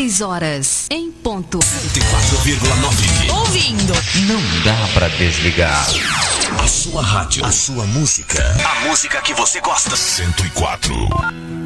16 horas, em ponto. 104,9. Ouvindo. Não dá pra desligar. A sua rádio, a sua música. A música que você gosta. 104.